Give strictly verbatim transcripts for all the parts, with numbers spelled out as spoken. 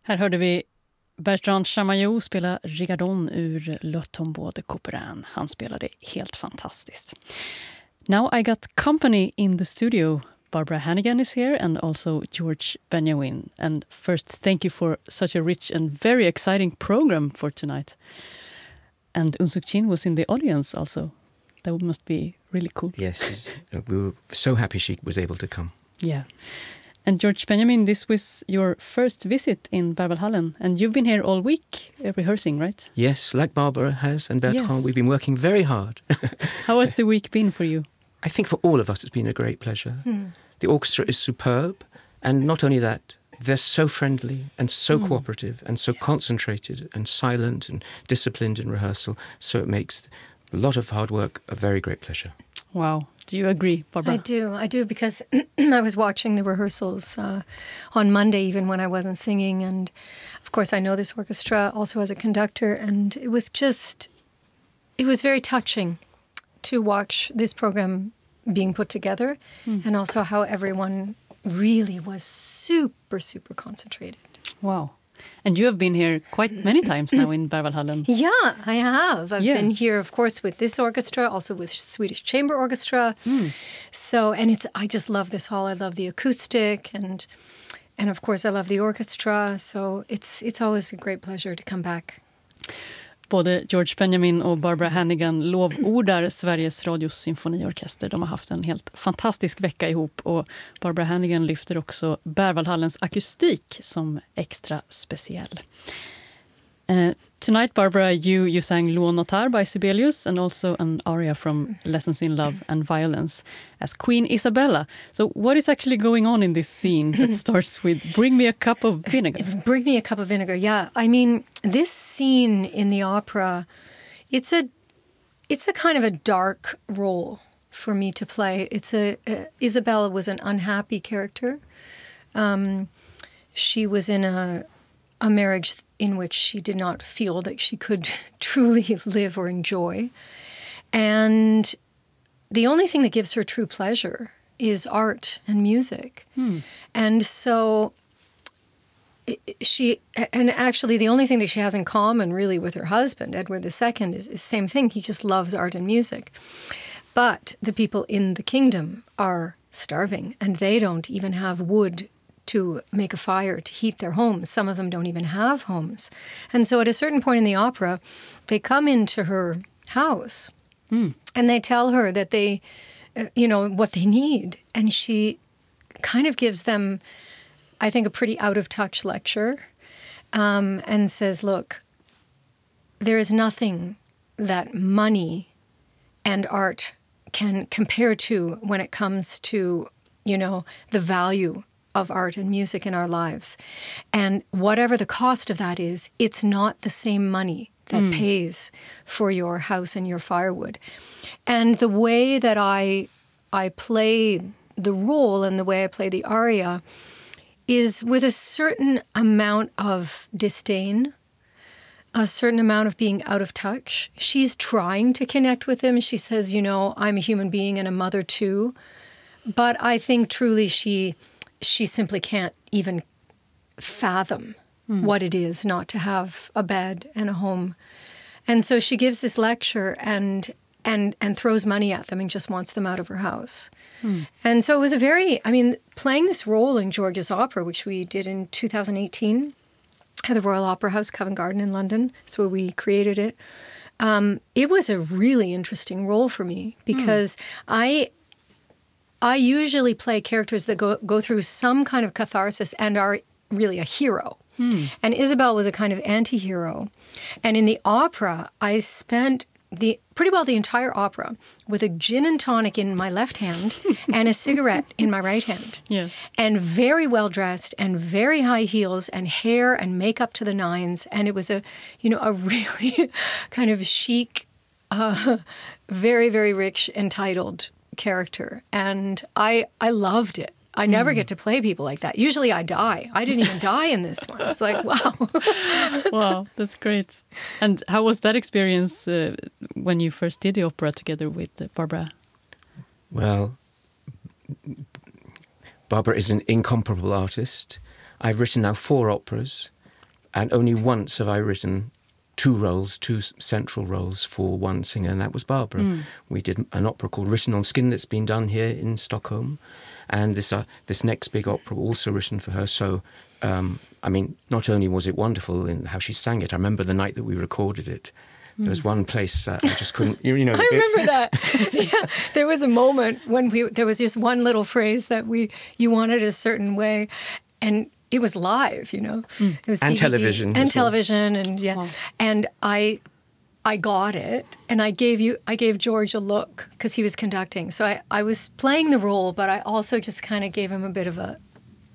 Här hörde vi Bertrand Chamayou spela Rigadon ur Le Tombeau de Couperin. Han spelade helt fantastiskt. Now I got company in the studio. Barbara Hannigan is here and also George Benjamin. And first, thank you for such a rich and very exciting program for tonight. And Eun Suk Jin was in the audience also. That must be really cool. Yes, we were so happy she was able to come. Yeah. And George Benjamin, this was your first visit in Berwaldhallen, and you've been here all week uh, rehearsing, right? Yes, like Barbara has and Bertrand, yes. We've been working very hard. How has the week been for you? I think for all of us it's been a great pleasure. Hmm. The orchestra is superb, and not only that, they're so friendly and so mm. cooperative and so concentrated and silent and disciplined in rehearsal, so it makes a lot of hard work a very great pleasure. Wow. Do you agree, Barbara? I do. I do, because I was watching the rehearsals uh, on Monday, even when I wasn't singing. And, of course, I know this orchestra also as a conductor. And it was just, it was very touching to watch this program being put together. Mm. And also how everyone really was super, super concentrated. Wow. And you have been here quite many times now in Berwaldhallen. Yeah, I have. I've yeah. been here, of course, with this orchestra, also with Swedish Chamber Orchestra. Mm. So, and it's, I just love this hall. I love the acoustic, and, and of course, I love the orchestra. So it's, it's always a great pleasure to come back. Både George Benjamin och Barbara Hannigan lovordar Sveriges Radios symfoniorkester. De har haft en helt fantastisk vecka ihop, och Barbara Hannigan lyfter också Berwaldhallens akustik som extra speciell. Uh, tonight, Barbara, you, you sang Louon Notar by Sibelius and also an aria from Lessons in Love and Violence as Queen Isabella. So what is actually going on in this scene that starts with Bring Me a Cup of Vinegar? Bring Me a Cup of Vinegar, yeah. I mean, this scene in the opera, it's a, it's a kind of a dark role for me to play. It's a, uh, Isabella was an unhappy character. Um, she was in a, a marriage in which she did not feel that she could truly live or enjoy. And the only thing that gives her true pleasure is art and music. Hmm. And so she, and actually the only thing that she has in common really with her husband, Edward the Second, is the same thing. He just loves art and music. But the people in the kingdom are starving, and they don't even have wood to make a fire, to heat their homes. Some of them don't even have homes. And so at a certain point in the opera, they come into her house mm. and they tell her that they, uh, you know, what they need. And she kind of gives them, I think, a pretty out-of-touch lecture um, and says, look, there is nothing that money and art can compare to when it comes to, you know, the value of art and music in our lives. And whatever the cost of that is, it's not the same money that mm. pays for your house and your firewood. And the way that I I play the role and the way I play the aria is with a certain amount of disdain, a certain amount of being out of touch. She's trying to connect with him. She says, you know, I'm a human being and a mother too. But I think truly she... she simply can't even fathom mm. what it is not to have a bed and a home. And so she gives this lecture and and and throws money at them and just wants them out of her house. Mm. And so it was a very, I mean, playing this role in George's opera, which we did in two thousand eighteen at the Royal Opera House, Covent Garden in London. That's where we created it. Um, it was a really interesting role for me because mm. I... I usually play characters that go go through some kind of catharsis and are really a hero. Hmm. And Isabel was a kind of anti-hero. And in the opera, I spent the pretty well the entire opera with a gin and tonic in my left hand and a cigarette in my right hand. Yes. And very well dressed and very high heels and hair and makeup to the nines. And it was a, you know, a really kind of chic, uh, very, very rich, entitled character, and I I loved it. I never mm. get to play people like that. Usually I die. I didn't even die in this one. It's like, wow. Wow, that's great. And how was that experience uh, when you first did the opera together with uh, Barbara? Well, Barbara is an incomparable artist. I've written now four operas, and only once have I written two roles, two central roles for one singer, and that was Barbara. Mm. We did an opera called Written on Skin that's been done here in Stockholm, and this uh, this next big opera also written for her. So, um, I mean, not only was it wonderful in how she sang it, I remember the night that we recorded it. There was one place uh, I just couldn't, you, you know. I remember that. Yeah, there was a moment when we there was just one little phrase that we you wanted a certain way, and it was live, you know. Mm. It was and D V D, television, and television, well. and yeah, wow. and I, I got it, and I gave you, I gave George a look because he was conducting. So I, I was playing the role, but I also just kind of gave him a bit of a.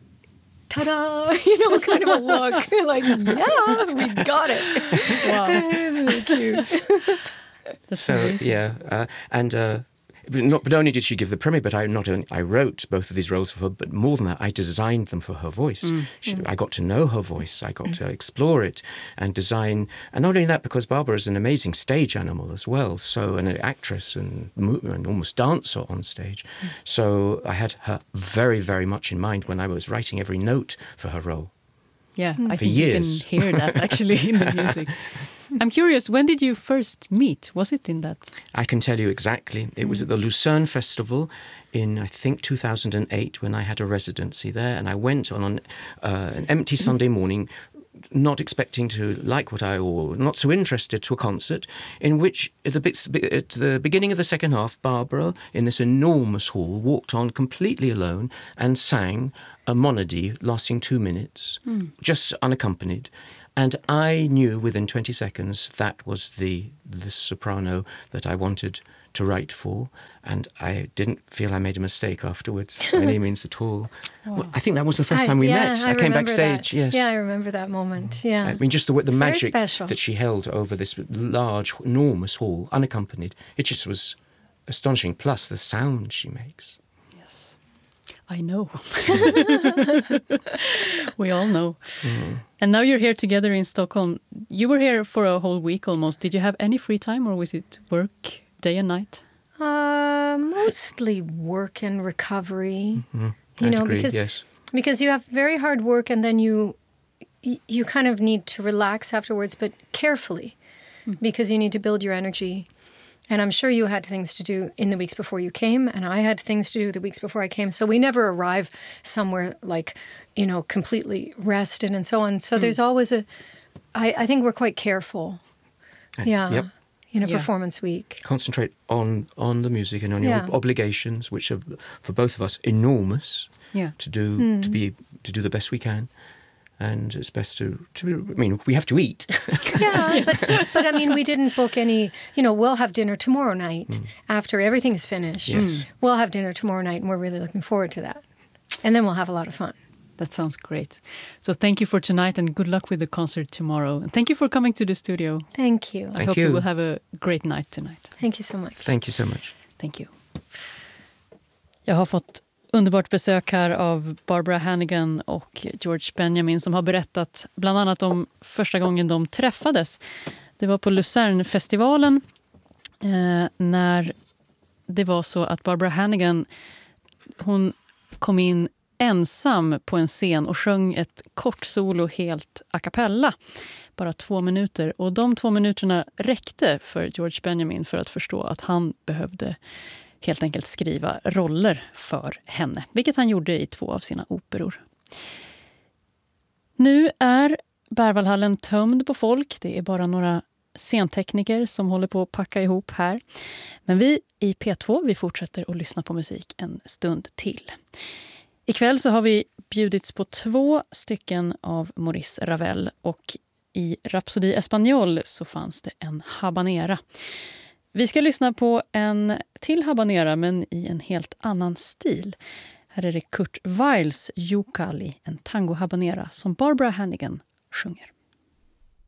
Ta-da! You know, kind of a look. Like, yeah, we got it. Wow. It was really cute. That's so, amazing. yeah. Uh, and uh, not, but only did she give the premiere, but I not only I wrote both of these roles for her, but more than that, I designed them for her voice. Mm. She, mm. I got to know her voice. I got mm. to explore it and design. And not only that, because Barbara is an amazing stage animal as well, so an actress and, and almost dancer on stage. Mm. So I had her very, very much in mind when I was writing every note for her role. Yeah, mm. I for think years. You can hear that actually in the music. I'm curious, when did you first meet? Was it in that? I can tell you exactly. It mm. was at the Lucerne Festival in, I think, two thousand eight when I had a residency there. And I went on an, uh, an empty Sunday morning, not expecting to like what I, or not so interested, to a concert in which at the, at the beginning of the second half, Barbara, in this enormous hall, walked on completely alone and sang a monody lasting two minutes, mm. just unaccompanied. And I knew within twenty seconds that was the the soprano that I wanted to write for, and I didn't feel I made a mistake afterwards by any means at all. Wow. Well, I think that was the first I, time we yeah, met. I, I came backstage. That. Yes. Yeah, I remember that moment. Yeah. I mean, just the the it's magic that she held over this large, enormous hall, unaccompanied. It just was astonishing. Plus the sound she makes. Yes, I know. We all know. Mm. And now you're here together in Stockholm. You were here for a whole week almost. Did you have any free time, or was it work day and night? Uh, mostly work and recovery. Mm-hmm. You I'd know, agree, because yes. because you have very hard work, and then you you kind of need to relax afterwards, but carefully, mm. because you need to build your energy. And I'm sure you had things to do in the weeks before you came, and I had things to do the weeks before I came. So we never arrive somewhere like, you know, completely rested and so on. So mm. there's always a, I, I think we're quite careful. Yeah. Yep. In a yeah. performance week. Concentrate on, on the music and on your yeah. obligations, which are, for both of us, enormous. Yeah. To do mm. to be to do the best we can. And it's best to, to, I mean, we have to eat. Yeah, but, but I mean, we didn't book any, you know, we'll have dinner tomorrow night mm. after everything's finished. Yes. Mm. We'll have dinner tomorrow night, and we're really looking forward to that. And then we'll have a lot of fun. That sounds great. So thank you for tonight, and good luck with the concert tomorrow. And thank you for coming to the studio. Thank you. I Thank hope you. you will have a great night tonight. Thank you so much. Thank you so much. Thank you. Jag har fått underbart besök här av Barbara Hannigan och George Benjamin, som har berättat bland annat om första gången de träffades. Det var på Lucerne-festivalen eh, när det var så att Barbara Hannigan, hon kom in ensam på en scen och sjöng ett kort solo helt a cappella. Bara två minuter. Och de två minuterna räckte för George Benjamin för att förstå att han behövde helt enkelt skriva roller för henne, vilket han gjorde i två av sina operor. Nu är Berwaldhallen tömd på folk. Det är bara några scentekniker som håller på att packa ihop här. Men vi i P två, vi fortsätter att lyssna på musik en stund till. Ikväll så har vi bjudits på två stycken av Maurice Ravel, och i Rhapsodie Espagnol så fanns det en habanera. Vi ska lyssna på en till habanera, men i en helt annan stil. Här är det Kurt Weils Yukali, en tango habanera som Barbara Hannigan sjunger.